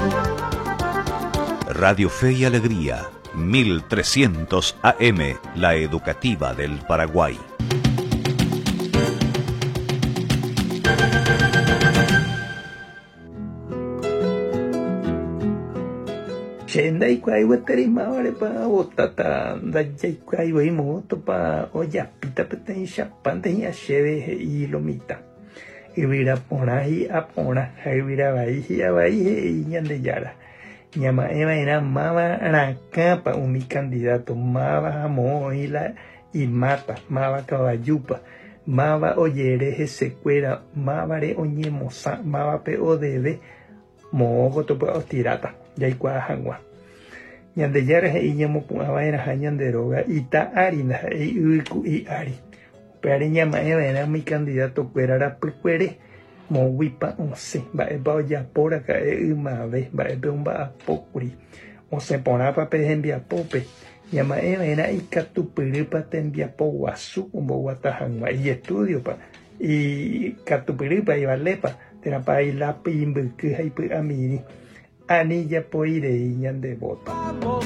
Radio Fe y Alegría, 1300 AM, la educativa del Paraguay. Chendai kwai wateri mawale pa otata dajai kwai wai moto pa oya pita peten chapante ya cheve y lomita ibira pona y apona ibira vai y vai y ñande yara ñama eva era mava aracapa un mi candidato mava moila y mata mava caballupa mava oyere secuera mavare oñemosa mava pe odebe mogo to pa ostirata yaikua hangwa ñande yara he ñamo puava era ñande droga ita arina e uku i ari pero ñama era mi candidato cuerara puere mo wipa onse ba e ba ya por acá e ma ve ba e un ba pokuri o se pona pa pe envia pope ñama era i katupiri pa te envia po wasu umbo wata hangwa y estudio pa y katupiri pa i valepa tera pa i la pimbu que hay pu amini anilla poire ñande voto.